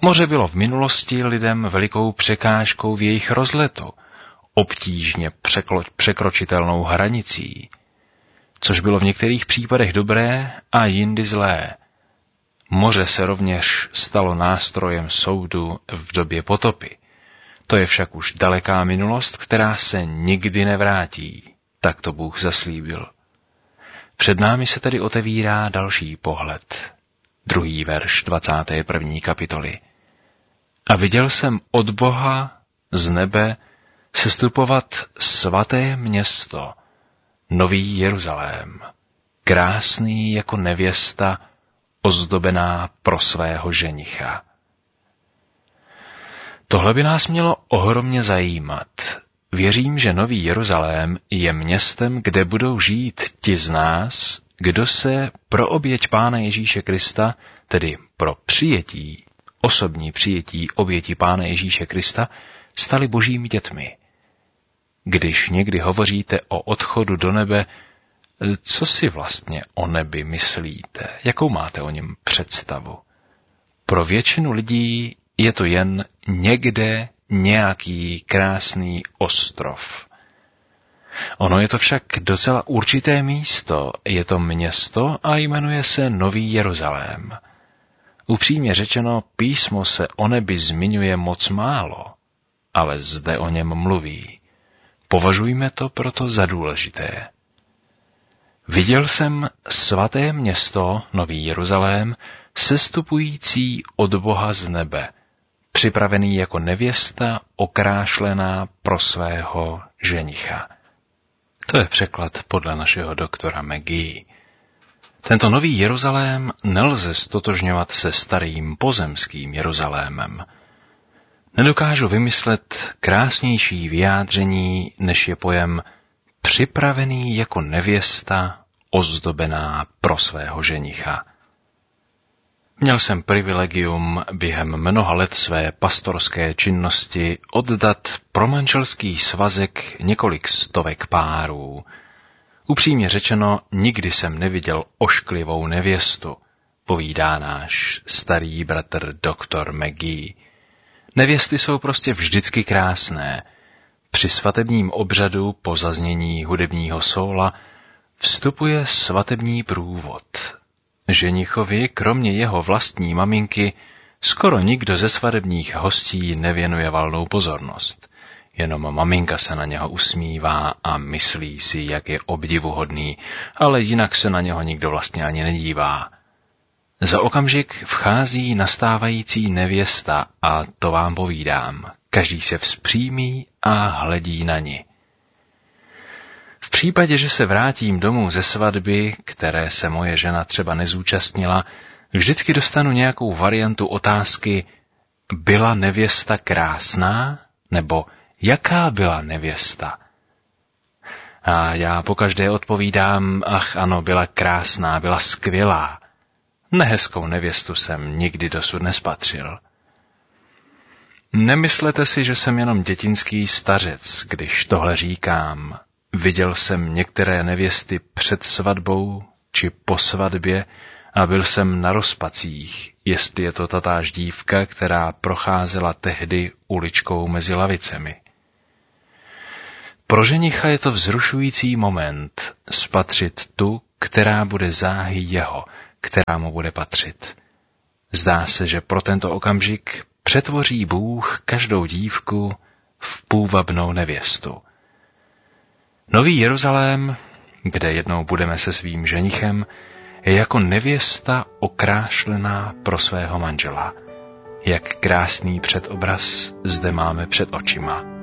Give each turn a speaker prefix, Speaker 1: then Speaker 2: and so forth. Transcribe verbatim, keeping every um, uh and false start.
Speaker 1: Moře bylo v minulosti lidem velikou překážkou v jejich rozletu, obtížně překlo- překročitelnou hranicí, což bylo v některých případech dobré a jindy zlé. Moře se rovněž stalo nástrojem soudu v době potopy. To je však už daleká minulost, která se nikdy nevrátí, tak to Bůh zaslíbil. Před námi se tedy otevírá další pohled. Druhý verš dvacáté první kapitoly. A viděl jsem od Boha z nebe sestupovat svaté město, Nový Jeruzalém, krásný jako nevěsta, ozdobená pro svého ženicha. Tohle by nás mělo ohromně zajímat. Věřím, že Nový Jeruzalém je městem, kde budou žít ti z nás, kdo se pro oběť Pána Ježíše Krista, tedy pro přijetí, osobní přijetí oběti Pána Ježíše Krista, stali božími dětmi. Když někdy hovoříte o odchodu do nebe, co si vlastně o nebi myslíte? Jakou máte o něm představu? Pro většinu lidí je to jen někde nějaký krásný ostrov. Ono je to však docela určité místo, je to město a jmenuje se Nový Jeruzalém. Upřímně řečeno, písmo se o nebi zmiňuje moc málo, ale zde o něm mluví. Považujme to proto za důležité. Viděl jsem svaté město, Nový Jeruzalém, sestupující od Boha z nebe, připravený jako nevěsta okrášlená pro svého ženicha. To je překlad podle našeho doktora McGee. Tento Nový Jeruzalém nelze stotožňovat se starým pozemským Jeruzalémem. Nedokážu vymyslet krásnější vyjádření, než je pojem připravený jako nevěsta ozdobená pro svého ženicha. Měl jsem privilegium během mnoha let své pastorské činnosti oddat pro manželský svazek několik stovek párů. Upřímně řečeno, nikdy jsem neviděl ošklivou nevěstu, povídá náš starý bratr doktor McGee. Nevěsty jsou prostě vždycky krásné. Při svatebním obřadu po zaznění hudebního sóla vstupuje svatební průvod. Ženichovi, kromě jeho vlastní maminky, skoro nikdo ze svatebních hostí nevěnuje valnou pozornost. Jenom maminka se na něho usmívá a myslí si, jak je obdivuhodný, ale jinak se na něho nikdo vlastně ani nedívá. Za okamžik vchází nastávající nevěsta a to vám povídám. Každý se vzpřímí a hledí na ni. V případě, že se vrátím domů ze svatby, které se moje žena třeba nezúčastnila, vždycky dostanu nějakou variantu otázky: byla nevěsta krásná? Nebo jaká byla nevěsta? A já pokaždé odpovídám: ach ano, byla krásná, byla skvělá. Nehezkou nevěstu jsem nikdy dosud nespatřil. Nemyslete si, že jsem jenom dětinský stařec, když tohle říkám. Viděl jsem některé nevěsty před svatbou či po svatbě a byl jsem na rozpacích, jestli je to tatáž dívka, která procházela tehdy uličkou mezi lavicemi. Pro ženicha je to vzrušující moment spatřit tu, která bude záhy jeho, která mu bude patřit. Zdá se, že pro tento okamžik přetvoří Bůh každou dívku v půvabnou nevěstu. Nový Jeruzalém, kde jednou budeme se svým ženichem, je jako nevěsta okrášlená pro svého manžela. Jak krásný předobraz zde máme před očima.